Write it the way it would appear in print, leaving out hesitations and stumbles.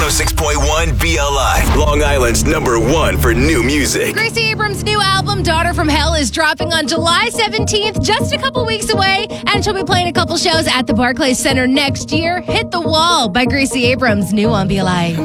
106.1 BLI, Long Island's #1 for new music. Gracie Abrams' new album, Daughter from Hell, is dropping on July 17th, just a couple weeks away, and she'll be playing a couple shows at the Barclays Center next year. Hit the Wall by Gracie Abrams, new on BLI.